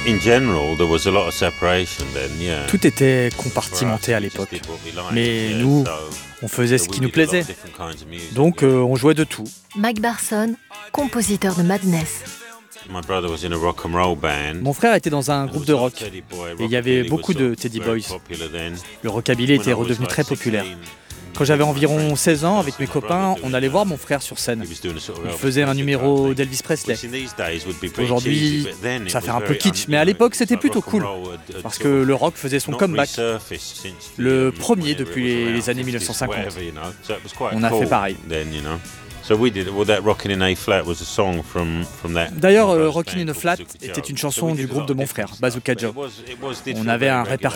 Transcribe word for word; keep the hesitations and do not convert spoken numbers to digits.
In general, there was a lot of separation then, yeah. Tout était compartimenté à l'époque. Mais nous, on faisait ce qui nous plaisait. Donc euh, on jouait de tout. Mike Barson, compositeur de Madness. My brother was in a rock and roll band. Mon frère était dans un groupe de rock. Et il y avait beaucoup de Teddy Boys. Le rockabilly était redevenu très populaire. Quand j'avais environ seize ans, avec mes copains, on allait voir mon frère sur scène. Il faisait un numéro d'Elvis Presley. Aujourd'hui, ça fait un peu kitsch, mais à l'époque, c'était plutôt cool. Parce que le rock faisait son comeback. Le premier depuis les années mille neuf cent cinquante. On a fait pareil. D'ailleurs, euh, Rockin' in a Flat était une chanson du groupe de mon frère, Bazooka Joe. On avait un répertoire